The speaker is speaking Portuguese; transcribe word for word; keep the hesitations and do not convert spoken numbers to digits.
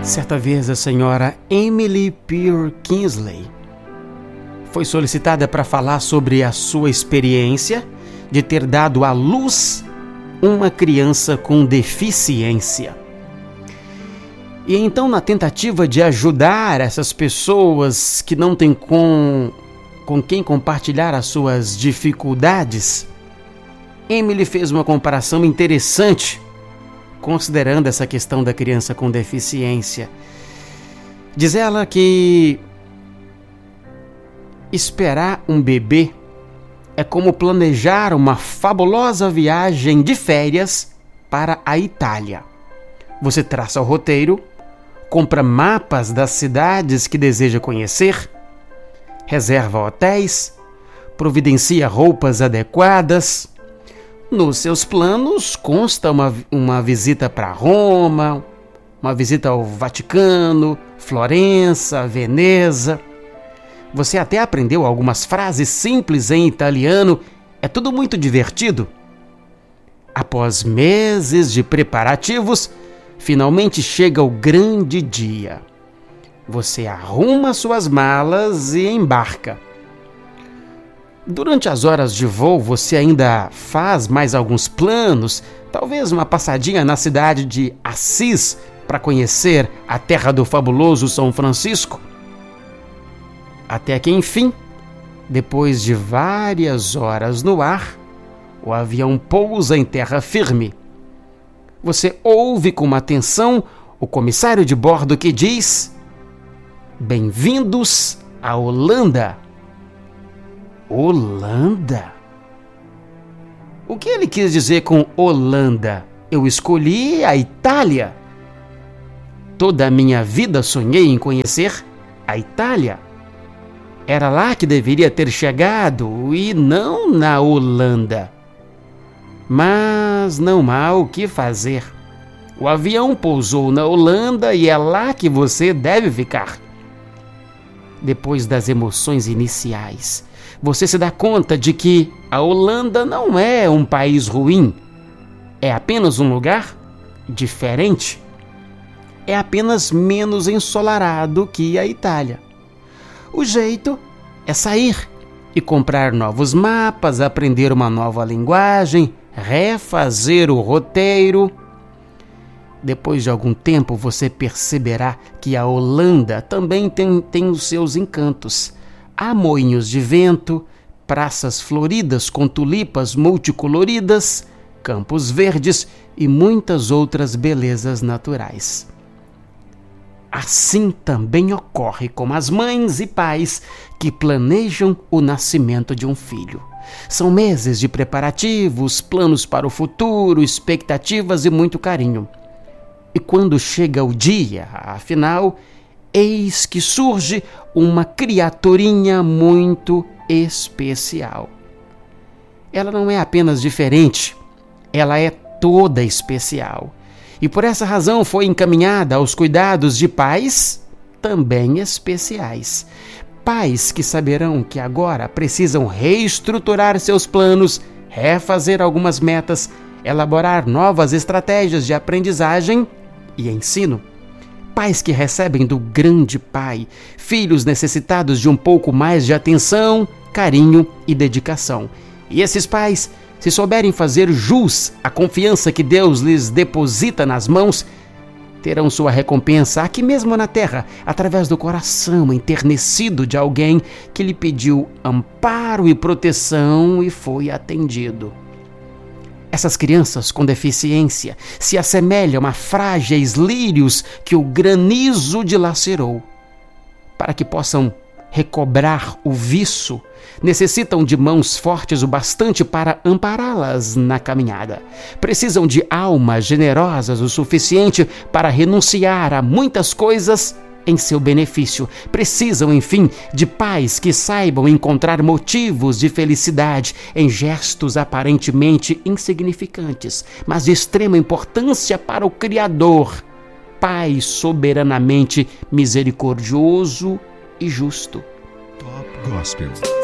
Certa vez a senhora Emily Peer Kingsley foi solicitada para falar sobre a sua experiência de ter dado à luz uma criança com deficiência. E então, na tentativa de ajudar essas pessoas que não têm com, com quem compartilhar as suas dificuldades, Emily fez uma comparação interessante, considerando essa questão da criança com deficiência. Diz ela que esperar um bebê é como planejar uma fabulosa viagem de férias para a Itália. Você traça o roteiro, compra mapas das cidades que deseja conhecer, reserva hotéis, providencia roupas adequadas. Nos seus planos consta uma, uma visita para Roma, uma visita ao Vaticano, Florença, Veneza. Você até aprendeu algumas frases simples em italiano. É tudo muito divertido. Após meses de preparativos, finalmente chega o grande dia. Você arruma suas malas e embarca. Durante as horas de voo, você ainda faz mais alguns planos, talvez uma passadinha na cidade de Assis para conhecer a terra do fabuloso São Francisco. Até que, enfim, depois de várias horas no ar, o avião pousa em terra firme. Você ouve com atenção o comissário de bordo que diz: "Bem-vindos à Holanda." Holanda? O que ele quis dizer com Holanda? Eu escolhi a Itália. Toda a minha vida sonhei em conhecer a Itália. Era lá que deveria ter chegado e não na Holanda. Mas não há o que fazer. O avião pousou na Holanda e é lá que você deve ficar. Depois das emoções iniciais, você se dá conta de que a Holanda não é um país ruim. É apenas um lugar diferente. É apenas menos ensolarado que a Itália. O jeito é sair e comprar novos mapas, aprender uma nova linguagem, refazer o roteiro. Depois de algum tempo, você perceberá que a Holanda também tem, tem os seus encantos. Há moinhos de vento, praças floridas com tulipas multicoloridas, campos verdes e muitas outras belezas naturais. Assim também ocorre com as mães e pais que planejam o nascimento de um filho. São meses de preparativos, planos para o futuro, expectativas e muito carinho. E quando chega o dia, afinal, eis que surge uma criaturinha muito especial. Ela não é apenas diferente, ela é toda especial. E por essa razão foi encaminhada aos cuidados de pais também especiais. Pais que saberão que agora precisam reestruturar seus planos, refazer algumas metas, elaborar novas estratégias de aprendizagem e ensino. Pais que recebem do grande Pai filhos necessitados de um pouco mais de atenção, carinho e dedicação. E esses pais, se souberem fazer jus à confiança que Deus lhes deposita nas mãos, terão sua recompensa aqui mesmo na terra, através do coração enternecido de alguém que lhe pediu amparo e proteção e foi atendido. Essas crianças com deficiência se assemelham a frágeis lírios que o granizo dilacerou. Para que possam recobrar o viço, necessitam de mãos fortes o bastante para ampará-las na caminhada. Precisam de almas generosas o suficiente para renunciar a muitas coisas em seu benefício. Precisam, enfim, de pais que saibam encontrar motivos de felicidade em gestos aparentemente insignificantes, mas de extrema importância para o Criador, Pai soberanamente misericordioso e justo. Top Gospel.